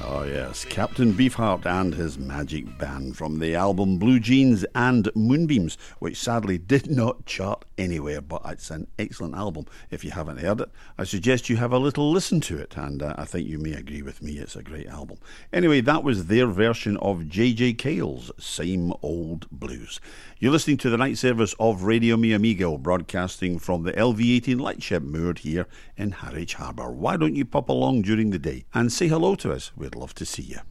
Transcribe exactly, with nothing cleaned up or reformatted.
Oh yes, Captain Beefheart and his magic band from the album Blue Jeans and Moonbeams, which sadly did not chart anywhere, but it's an excellent album. If you haven't heard it, I suggest you have a little listen to it, and uh, I think you may agree with me, it's a great album. Anyway, that was their version of J J Cale's Same Old Blues. You're listening to the night service of Radio Mi Amigo, broadcasting from the L V eighteen lightship moored here in Harwich Harbour. Why don't you pop along during the day and say hello to us? We'd love to see you.